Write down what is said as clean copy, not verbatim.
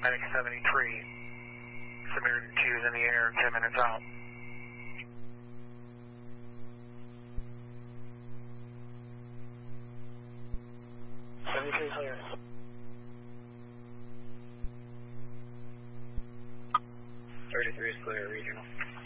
Medic 73. Samaritan 2 is in the air, 10 minutes out. Clear. 33 is clear, regional.